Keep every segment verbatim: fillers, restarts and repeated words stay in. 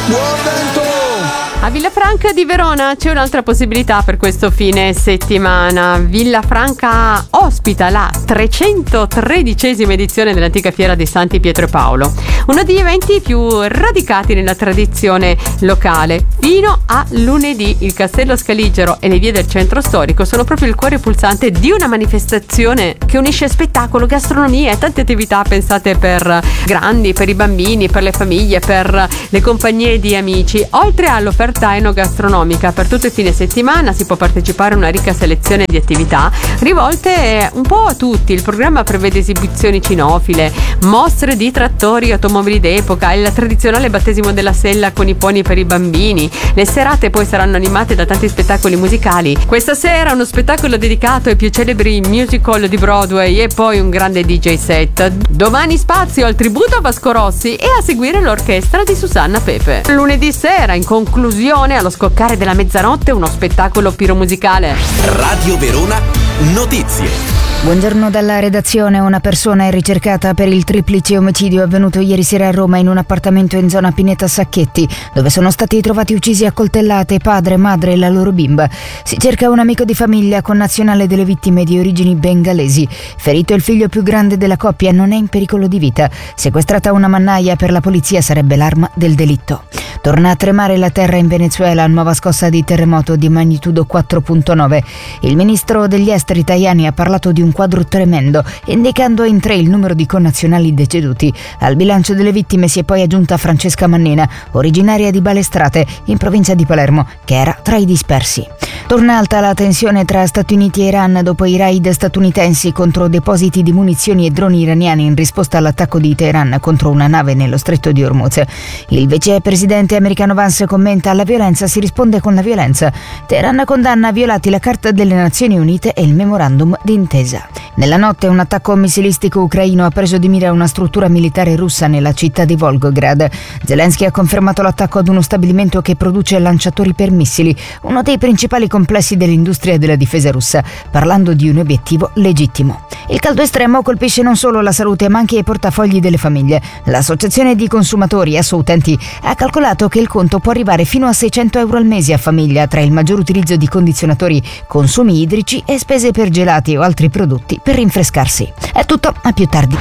Buon vento! A Villafranca di Verona c'è un'altra possibilità per questo fine settimana. Villafranca ospita la trecentotredicesima edizione dell'antica fiera di Santi Pietro e Paolo, uno degli eventi più radicati nella tradizione locale. Fino a lunedì il Castello Scaligero e le vie del centro storico sono proprio il cuore pulsante di una manifestazione che unisce spettacolo, gastronomia e tante attività pensate per grandi, per i bambini, per le famiglie, per le compagnie di amici. Oltre all'offerta enogastronomica, per tutto il fine settimana si può partecipare a una ricca selezione di attività rivolte un po' a tutti. Il programma prevede esibizioni cinofile, mostre di trattori e automobili d'epoca, il tradizionale battesimo della sella con i pony per i bambini. Le serate poi saranno animate da tanti spettacoli musicali. Questa sera uno spettacolo dedicato ai più celebri musical di Broadway e poi un grande D J set. Domani spazio al tributo a Vasco Rossi e a seguire l'orchestra di Susanna Pepe. Lunedì sera, in conclusione, allo scoccare della mezzanotte, uno spettacolo piromusicale. Radio Verona Notizie. Buongiorno dalla redazione. Una persona è ricercata per il triplice omicidio avvenuto ieri sera a Roma in un appartamento in zona Pineta Sacchetti, dove sono stati trovati uccisi a coltellate padre, madre e la loro bimba. Si cerca un amico di famiglia connazionale delle vittime di origini bengalesi. Ferito il figlio più grande della coppia, non è in pericolo di vita. Sequestrata una mannaia, per la polizia sarebbe l'arma del delitto. Torna a tremare la terra in Venezuela, nuova scossa di terremoto di magnitudo quattro virgola nove. Il ministro degli esteri Tajani ha parlato di un quadro tremendo, indicando in tre il numero di connazionali deceduti. Al bilancio delle vittime si è poi aggiunta Francesca Mannina, originaria di Balestrate, in provincia di Palermo, che era tra i dispersi. Torna alta la tensione tra Stati Uniti e Iran dopo i raid statunitensi contro depositi di munizioni e droni iraniani in risposta all'attacco di Teheran contro una nave nello stretto di Hormuz. Il vicepresidente americano Vance commenta: alla violenza si risponde con la violenza. Teheran condanna violati la Carta delle Nazioni Unite e il memorandum d'intesa. Nella notte un attacco missilistico ucraino ha preso di mira una struttura militare russa nella città di Volgograd. Zelensky ha confermato l'attacco ad uno stabilimento che produce lanciatori per missili, uno dei principali complessi dell'industria della difesa russa, parlando di un obiettivo legittimo. Il caldo estremo colpisce non solo la salute ma anche i portafogli delle famiglie. L'associazione di consumatori Assoutenti ha calcolato che il conto può arrivare fino a seicento euro al mese a famiglia, tra il maggior utilizzo di condizionatori, consumi idrici e spese per gelati o altri prodotti per rinfrescarsi. È tutto, a più tardi.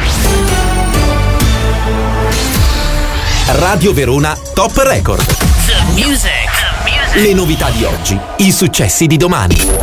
Radio Verona Top Record. The music. The music. Le novità di oggi, i successi di domani.